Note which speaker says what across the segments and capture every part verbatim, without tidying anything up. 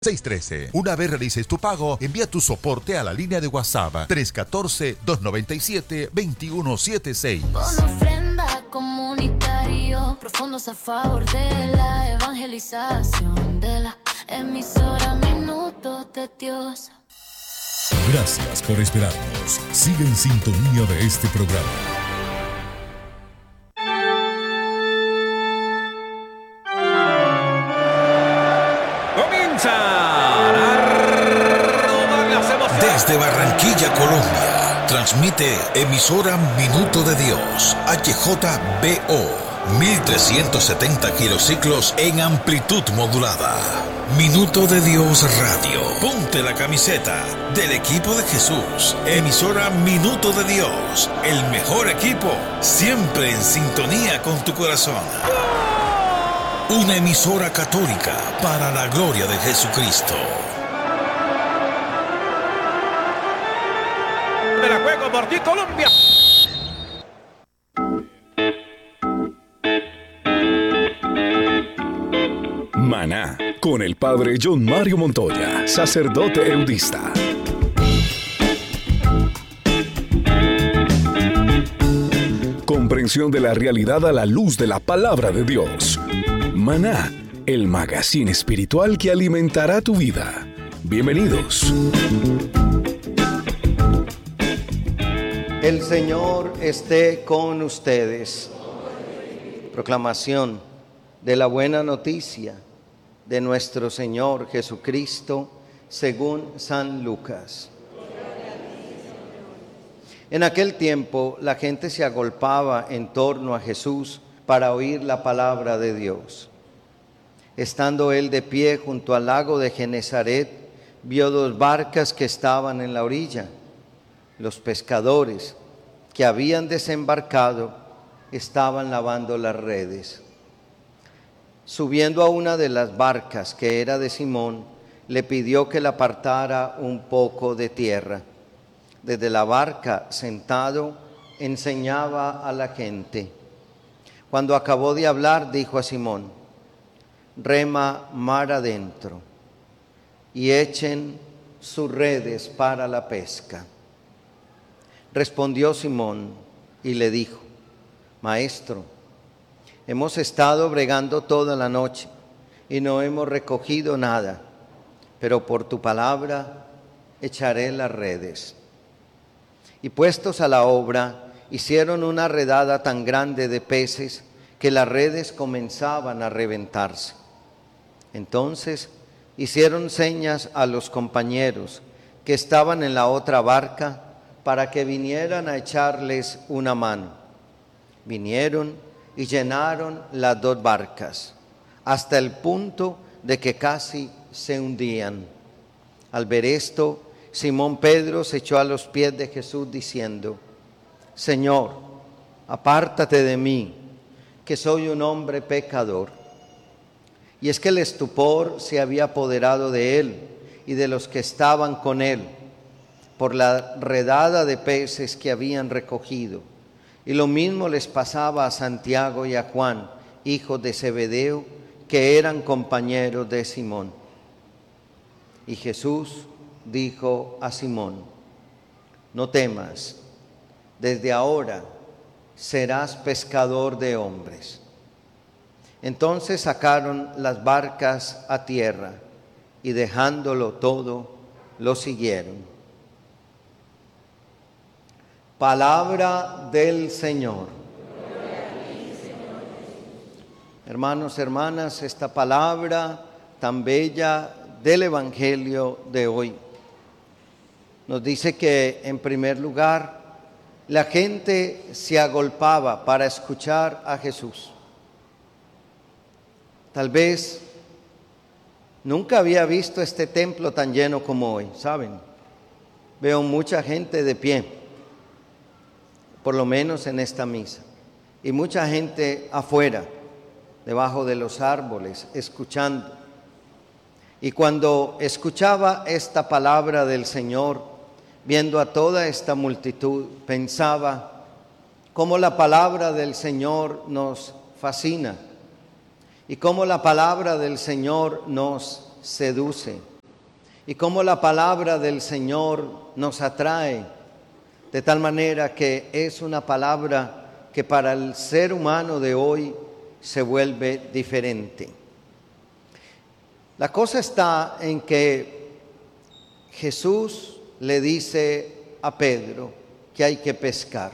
Speaker 1: seiscientos trece. Una vez realices tu pago, envía tu soporte a la línea de WhatsApp tres uno cuatro, dos nueve siete, dos uno siete seis.
Speaker 2: Con ofrenda comunitario, profundos a favor de la evangelización de la emisora Minutos de Dios.
Speaker 3: Gracias por esperarnos. Sigue en sintonía de este programa.
Speaker 4: Desde Barranquilla, Colombia, transmite emisora Minuto de Dios, H J B O, mil trescientos setenta kilociclos en amplitud modulada. Minuto de Dios Radio. Ponte la camiseta del equipo de Jesús. Emisora Minuto de Dios, el mejor equipo, siempre en sintonía con tu corazón. Una emisora católica para la gloria de Jesucristo.
Speaker 5: De la juego por ti, Colombia.
Speaker 3: Maná, con el padre John Mario Montoya, sacerdote eudista. Comprensión de la realidad a la luz de la palabra de Dios. Maná, el magazine espiritual que alimentará tu vida. Bienvenidos.
Speaker 6: El Señor esté con ustedes. Proclamación de la buena noticia de nuestro Señor Jesucristo según San Lucas. En aquel tiempo la gente se agolpaba en torno a Jesús para oír la palabra de Dios. Estando él de pie junto al lago de Genesaret, vio dos barcas que estaban en la orilla. Los pescadores que habían desembarcado estaban lavando las redes. Subiendo a una de las barcas, que era de Simón, le pidió que la apartara un poco de tierra. Desde la barca, sentado, enseñaba a la gente. Cuando acabó de hablar, dijo a Simón: rema mar adentro y echen sus redes para la pesca. Respondió Simón y le dijo: Maestro, hemos estado bregando toda la noche y no hemos recogido nada, pero por tu palabra echaré las redes. Y puestos a la obra, hicieron una redada tan grande de peces que las redes comenzaban a reventarse. Entonces hicieron señas a los compañeros que estaban en la otra barca para que vinieran a echarles una mano. Vinieron y llenaron las dos barcas, hasta el punto de que casi se hundían. Al ver esto, Simón Pedro se echó a los pies de Jesús diciendo: Señor, apártate de mí, que soy un hombre pecador. Y es que el estupor se había apoderado de él y de los que estaban con él, por la redada de peces que habían recogido. Y lo mismo les pasaba a Santiago y a Juan, hijos de Zebedeo, que eran compañeros de Simón. Y Jesús dijo a Simón: no temas, desde ahora serás pescador de hombres. Entonces sacaron las barcas a tierra y dejándolo todo, lo siguieron. Palabra del Señor. Hermanos, hermanas, esta palabra tan bella del Evangelio de hoy nos dice que, en primer lugar, la gente se agolpaba para escuchar a Jesús. Tal vez nunca había visto este templo tan lleno como hoy, ¿saben? Veo mucha gente de pie, por lo menos en esta misa, y mucha gente afuera, debajo de los árboles, escuchando. Y cuando escuchaba esta palabra del Señor, viendo a toda esta multitud, pensaba cómo la palabra del Señor nos fascina y cómo la palabra del Señor nos seduce. y cómo la palabra del Señor nos atrae, de tal manera que es una palabra que para el ser humano de hoy se vuelve diferente. La cosa está en que Jesús le dice a Pedro que hay que pescar.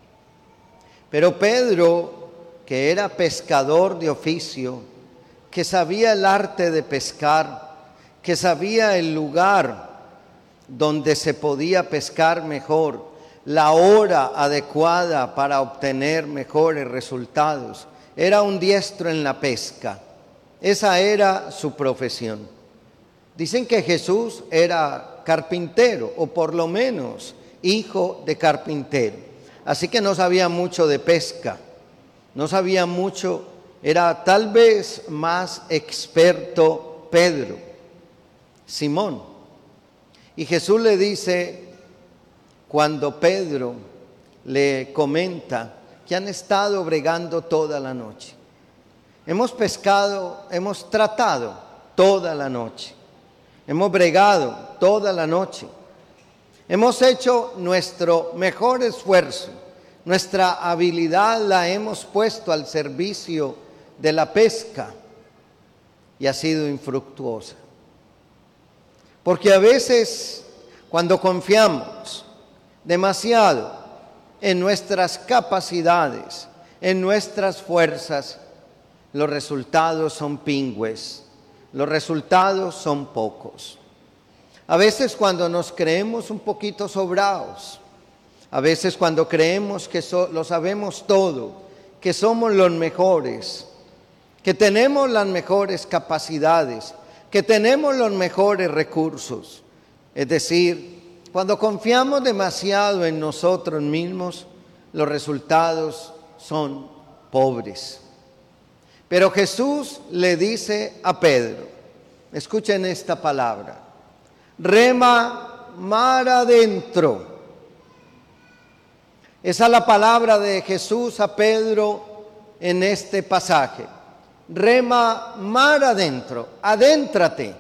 Speaker 6: Pero Pedro, que era pescador de oficio, que sabía el arte de pescar, que sabía el lugar donde se podía pescar mejor, la hora adecuada para obtener mejores resultados, era un diestro en la pesca. Esa era su profesión. Dicen que Jesús era carpintero, o por lo menos hijo de carpintero. Así que no sabía mucho de pesca, no sabía mucho, era tal vez más experto Pedro, Simón. Y Jesús le dice, cuando Pedro le comenta que han estado bregando toda la noche. Hemos pescado, hemos tratado toda la noche. Hemos bregado toda la noche. Hemos hecho nuestro mejor esfuerzo. Nuestra habilidad la hemos puesto al servicio de la pesca y ha sido infructuosa. Porque a veces, cuando confiamos demasiado en nuestras capacidades, en nuestras fuerzas, los resultados son pingües, los resultados son pocos. A veces cuando nos creemos un poquito sobrados, a veces cuando creemos que so- lo sabemos todo, que somos los mejores, que tenemos las mejores capacidades, que tenemos los mejores recursos, es decir, cuando confiamos demasiado en nosotros mismos, los resultados son pobres. Pero Jesús le dice a Pedro, escuchen esta palabra, rema mar adentro. Esa es la palabra de Jesús a Pedro en este pasaje. Rema mar adentro, adéntrate,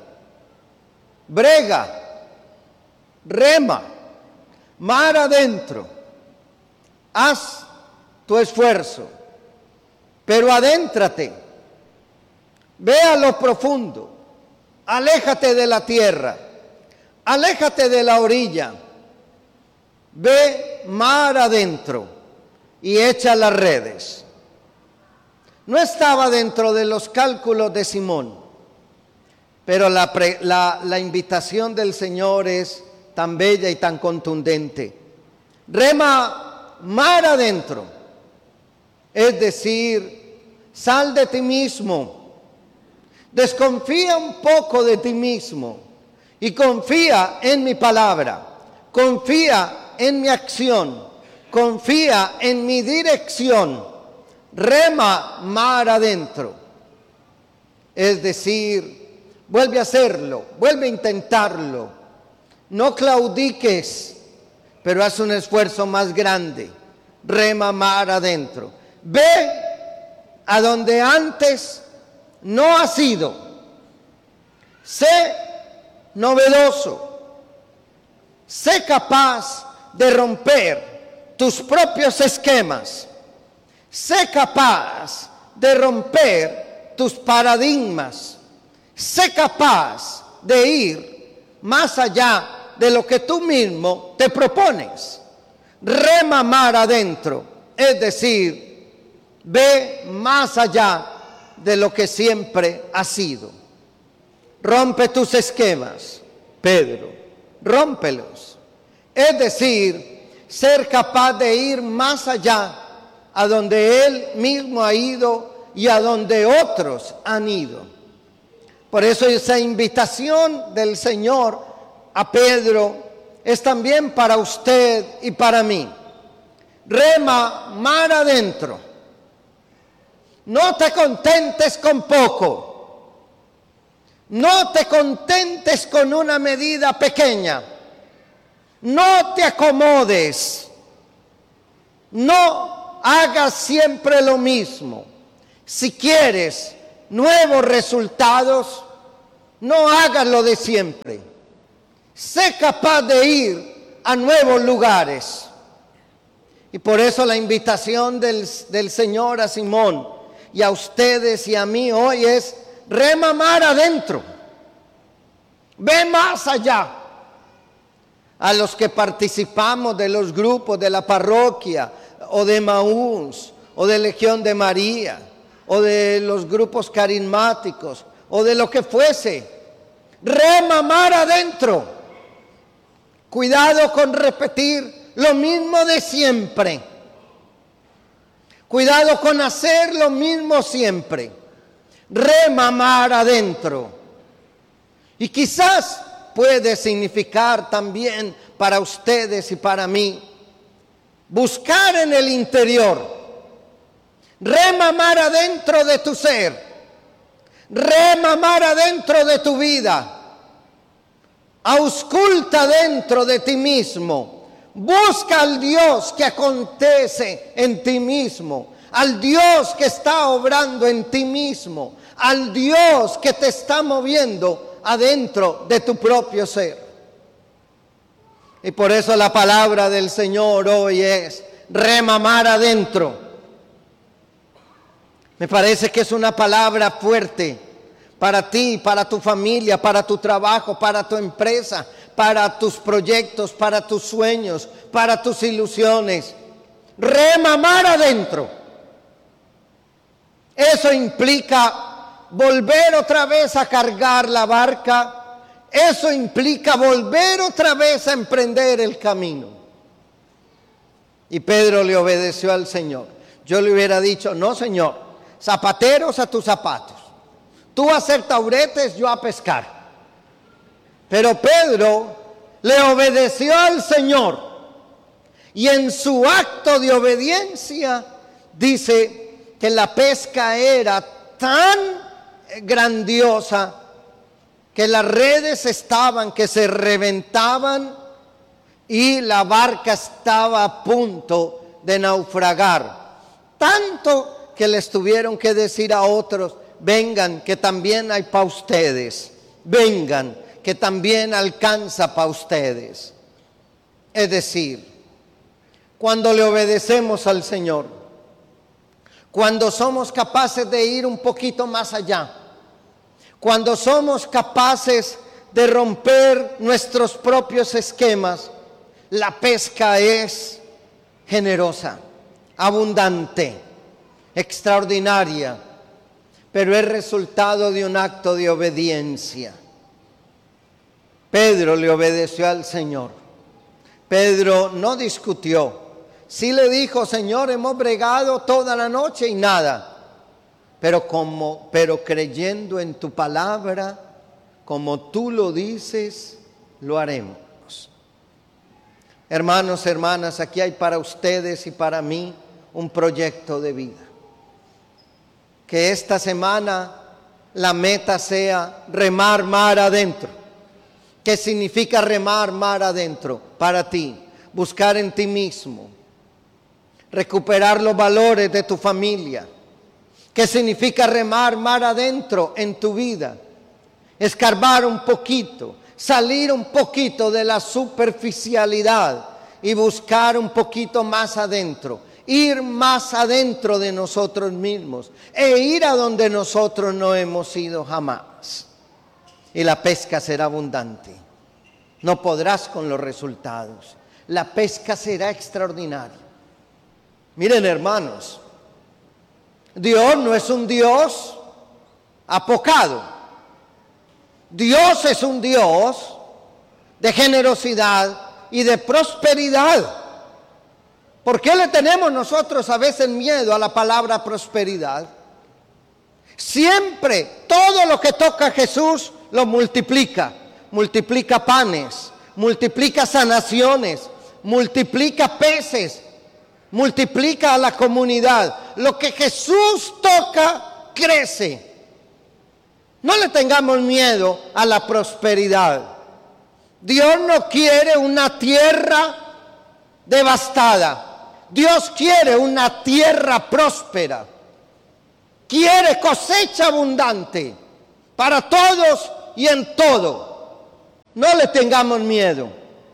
Speaker 6: brega, rema, mar adentro, haz tu esfuerzo, pero adéntrate, ve a lo profundo, aléjate de la tierra, aléjate de la orilla, ve mar adentro y echa las redes. No estaba dentro de los cálculos de Simón, pero la, pre, la, la invitación del Señor es tan bella y tan contundente. Rema mar adentro, es decir, sal de ti mismo, desconfía un poco de ti mismo y confía en mi palabra, confía en mi acción, confía en mi dirección. Rema mar adentro, es decir, vuelve a hacerlo, vuelve a intentarlo, no claudiques, pero haz un esfuerzo más grande, rema mar adentro, ve a donde antes no has ido, sé novedoso, sé capaz de romper tus propios esquemas, sé capaz de romper tus paradigmas, sé capaz de ir más allá de lo que tú mismo te propones. Rema mar adentro, es decir, ve más allá de lo que siempre has sido. Rompe tus esquemas, Pedro, rómpelos. Es decir, ser capaz de ir más allá a donde él mismo ha ido y a donde otros han ido. Por eso esa invitación del Señor a Pedro es también para usted y para mí. Rema mar adentro. No te contentes con poco. No te contentes con una medida pequeña. No te acomodes. No hagas siempre lo mismo. Si quieres nuevos resultados, no hagas lo de siempre. Sé capaz de ir a nuevos lugares. Y por eso la invitación del, del Señor a Simón y a ustedes y a mí hoy es rema mar adentro. Ve más allá. A los que participamos de los grupos de la parroquia o de Maús o de Legión de María o de los grupos carismáticos o de lo que fuese, rema mar adentro. Cuidado con repetir lo mismo de siempre. Cuidado con hacer lo mismo siempre. Rema mar adentro. Y quizás puede significar también para ustedes y para mí buscar en el interior. Rema mar adentro de tu ser. Rema mar adentro de tu vida. Ausculta dentro de ti mismo. Busca al Dios que acontece en ti mismo, al Dios que está obrando en ti mismo, al Dios que te está moviendo adentro de tu propio ser. Y por eso la palabra del Señor hoy es rema mar adentro. Me parece que es una palabra fuerte para ti, para tu familia, para tu trabajo, para tu empresa, para tus proyectos, para tus sueños, para tus ilusiones. Rema mar adentro. Eso implica volver otra vez a cargar la barca. Eso implica volver otra vez a emprender el camino. Y Pedro le obedeció al Señor. Yo le hubiera dicho, no, Señor, zapateros a tus zapatos. Tú a hacer tauretes, yo a pescar. Pero Pedro le obedeció al Señor. Y en su acto de obediencia dice que la pesca era tan grandiosa que las redes estaban, que se reventaban y la barca estaba a punto de naufragar. Tanto que les tuvieron que decir a otros, vengan, que también hay para ustedes. Vengan, que también alcanza para ustedes. Es decir, cuando le obedecemos al Señor, cuando somos capaces de ir un poquito más allá, cuando somos capaces de romper nuestros propios esquemas, la pesca es generosa, abundante, extraordinaria, pero es resultado de un acto de obediencia. Pedro le obedeció al Señor. Pedro no discutió. Sí le dijo, Señor, hemos bregado toda la noche y nada. Pero, como, pero creyendo en tu palabra, como tú lo dices, lo haremos. Hermanos, hermanas, aquí hay para ustedes y para mí un proyecto de vida. Que esta semana la meta sea remar mar adentro. ¿Qué significa remar mar adentro? Para ti, buscar en ti mismo, recuperar los valores de tu familia. ¿Qué significa remar mar adentro en tu vida? Escarbar un poquito, salir un poquito de la superficialidad y buscar un poquito más adentro. Ir más adentro de nosotros mismos e ir a donde nosotros no hemos ido jamás. Y la pesca será abundante. No podrás con los resultados. La pesca será extraordinaria. Miren, hermanos, Dios no es un Dios apocado. Dios es un Dios de generosidad y de prosperidad. ¿Por qué le tenemos nosotros a veces miedo a la palabra prosperidad? Siempre, todo lo que toca Jesús lo multiplica. Multiplica panes, multiplica sanaciones, multiplica peces, multiplica a la comunidad. Lo que Jesús toca, crece. No le tengamos miedo a la prosperidad. Dios no quiere una tierra devastada. Dios quiere una tierra próspera. Quiere cosecha abundante para todos y en todo. No le tengamos miedo.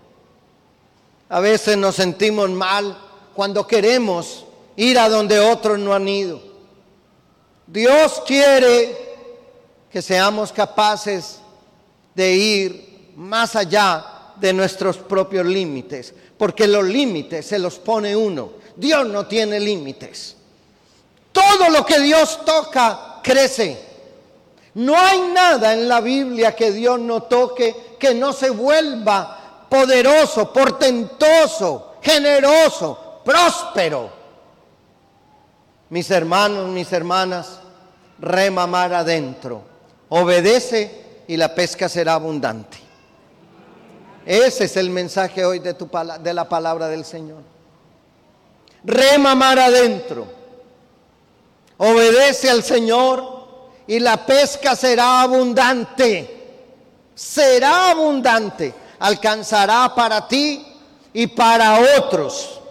Speaker 6: A veces nos sentimos mal cuando queremos ir a donde otros no han ido. Dios quiere que seamos capaces de ir más allá de nuestros propios límites, porque los límites se los pone uno. Dios no tiene límites. Todo lo que Dios toca crece. No hay nada en la Biblia que Dios no toque que no se vuelva poderoso, portentoso, generoso, próspero. Mis hermanos, mis hermanas, rema mar adentro, obedece y la pesca será abundante. Ese es el mensaje hoy de, tu, de la palabra del Señor. Rema mar adentro, obedece al Señor y la pesca será abundante. Será abundante, alcanzará para ti y para otros.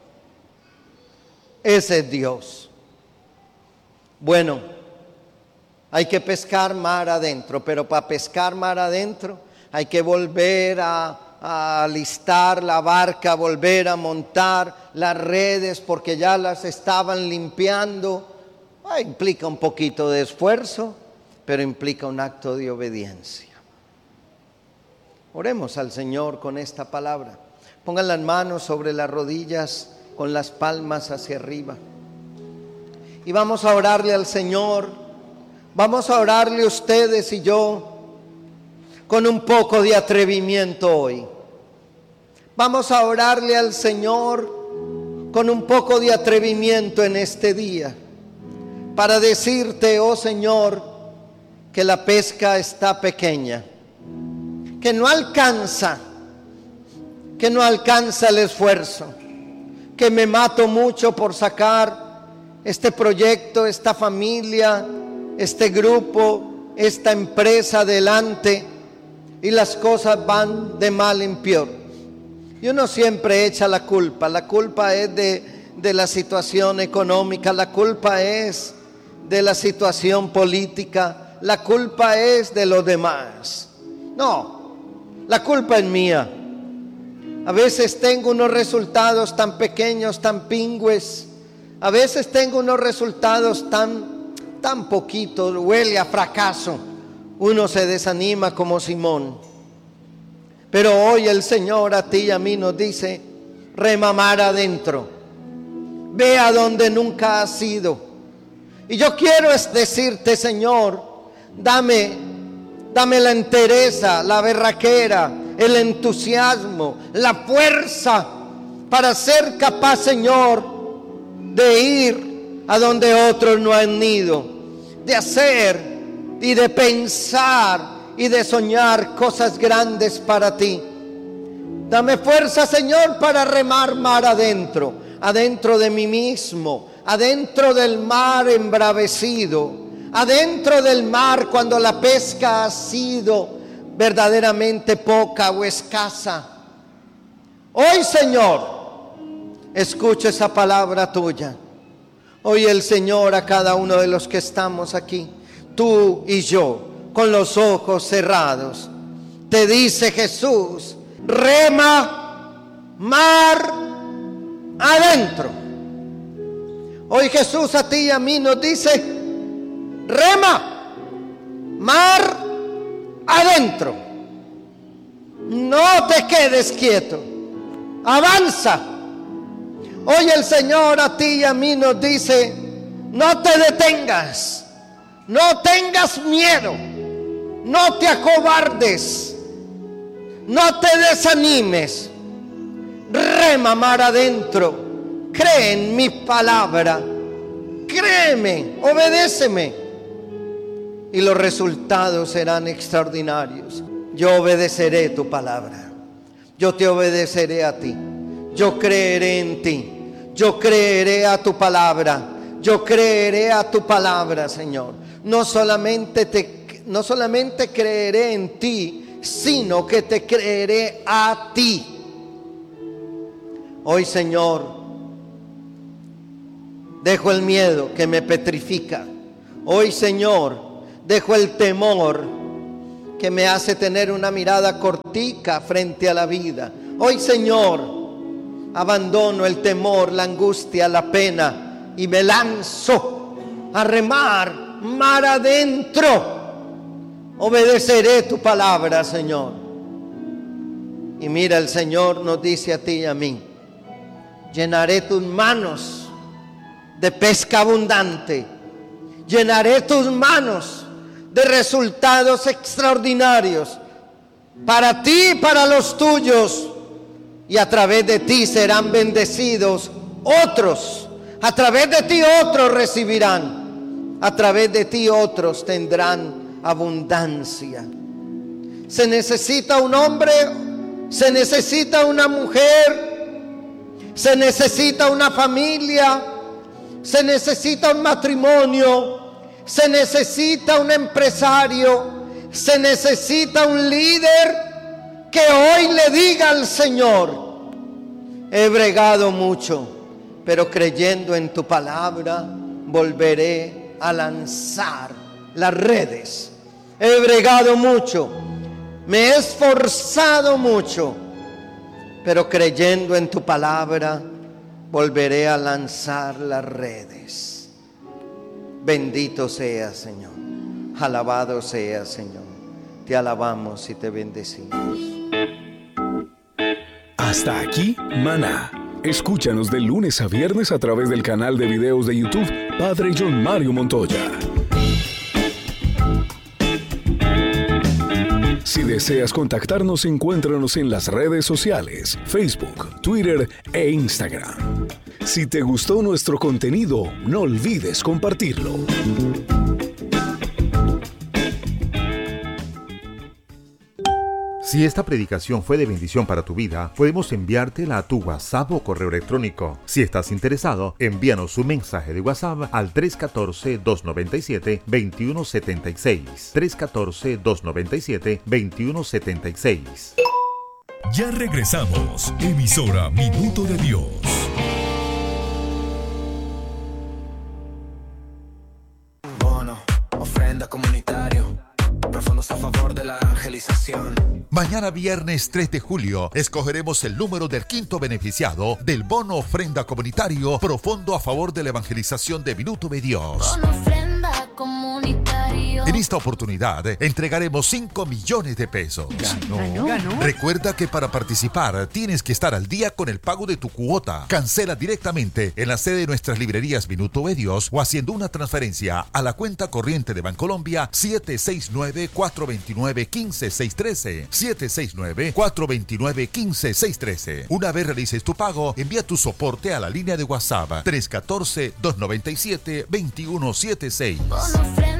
Speaker 6: Ese es Dios. Bueno, hay que pescar mar adentro, pero para pescar mar adentro hay que volver a, a alistar la barca, volver a montar las redes porque ya las estaban limpiando. Ah, implica un poquito de esfuerzo, pero implica un acto de obediencia. Oremos al Señor con esta palabra. Pongan las manos sobre las rodillas con las palmas hacia arriba. Y vamos a orarle al Señor. Vamos a orarle ustedes y yo con un poco de atrevimiento hoy. Vamos a orarle al Señor con un poco de atrevimiento en este día, para decirte, oh Señor, que la pesca está pequeña, que no alcanza, que no alcanza el esfuerzo, que me mato mucho por sacar este proyecto, esta familia, este grupo, esta empresa adelante, y las cosas van de mal en peor. Y uno siempre echa la culpa. La culpa es de, de la situación económica, la culpa es de la situación política, la culpa es de los demás. No, la culpa es mía. A veces tengo unos resultados tan pequeños, tan pingües. A veces tengo unos resultados tan, tan poquitos, huele a fracaso. Uno se desanima como Simón. Pero hoy el Señor a ti y a mí nos dice, rema mar adentro. Ve a donde nunca has ido. Y yo quiero decirte, Señor, dame, dame la entereza, la berraquera, el entusiasmo, la fuerza para ser capaz, Señor, de ir a donde otros no han ido, de hacer y de pensar y de soñar cosas grandes para ti. Dame fuerza, Señor, para remar mar adentro, adentro de mí mismo, adentro del mar embravecido, adentro del mar cuando la pesca ha sido verdaderamente poca o escasa. Hoy, Señor, escucha esa palabra tuya. Hoy el Señor a cada uno de los que estamos aquí, tú y yo, con los ojos cerrados, te dice Jesús, rema mar adentro. Hoy Jesús a ti y a mí nos dice, rema mar adentro. No te quedes quieto, avanza. Hoy el Señor a ti y a mí nos dice, no te detengas, no tengas miedo, no te acobardes, no te desanimes, rema mar adentro, cree en mi palabra, créeme, obedéceme y los resultados serán extraordinarios. Yo obedeceré tu palabra, yo te obedeceré a ti, yo creeré en ti, yo creeré a tu palabra, yo creeré a tu palabra, Señor. No solamente te, no solamente creeré en ti, sino que te creeré a ti. Hoy, Señor, dejo el miedo que me petrifica. Hoy, Señor, dejo el temor que me hace tener una mirada cortica frente a la vida. Hoy, Señor, abandono el temor, la angustia, la pena y me lanzo a remar mar adentro. Obedeceré tu palabra, Señor. Y mira, el Señor nos dice a ti y a mí: llenaré tus manos de pesca abundante. Llenaré tus manos de resultados extraordinarios para ti y para los tuyos. Y a través de ti serán bendecidos otros. A través de ti otros recibirán. A través de ti otros tendrán abundancia. Se necesita un hombre, se necesita una mujer, se necesita una familia, se necesita un matrimonio, se necesita un empresario, se necesita un líder que hoy le diga al Señor: he bregado mucho, pero creyendo en tu palabra volveré a lanzar las redes. He bregado mucho, me he esforzado mucho, pero creyendo en tu palabra volveré a lanzar las redes. Bendito sea, Señor. Alabado sea, Señor. Te alabamos y te bendecimos.
Speaker 3: Hasta aquí, Maná. Escúchanos de lunes a viernes a través del canal de videos de YouTube Padre John Mario Montoya. Si deseas contactarnos, encuéntranos en las redes sociales, Facebook, Twitter e Instagram. Si te gustó nuestro contenido, no olvides compartirlo.
Speaker 1: Si esta predicación fue de bendición para tu vida, podemos enviártela a tu WhatsApp o correo electrónico. Si estás interesado, envíanos un mensaje de WhatsApp al tres uno cuatro, dos nueve siete, dos uno siete seis. tres uno cuatro, dos nueve siete, dos uno siete seis.
Speaker 7: Ya regresamos. Emisora Minuto de Dios.
Speaker 8: Bono, ofrenda comunitario, profundos a favor de la evangelización.
Speaker 1: Mañana viernes tres de julio escogeremos el número del quinto beneficiado del bono ofrenda comunitario profundo a favor de la evangelización de Minuto de Dios.
Speaker 2: Bono ofrenda comunitario.
Speaker 1: En esta oportunidad entregaremos cinco millones de pesos.
Speaker 9: ¿Ganó? ¿Ganó?
Speaker 1: Recuerda que para participar tienes que estar al día con el pago de tu cuota. Cancela directamente en la sede de nuestras librerías Minuto de Dios o haciendo una transferencia a la cuenta corriente de Bancolombia siete seis nueve, cuatro dos nueve, uno cinco seis uno tres. siete seis nueve, cuatro dos nueve, uno cinco seis uno tres. Una vez realices tu pago, envía tu soporte a la línea de WhatsApp tres uno cuatro, dos nueve siete, dos uno siete seis.
Speaker 2: Bono ofrenda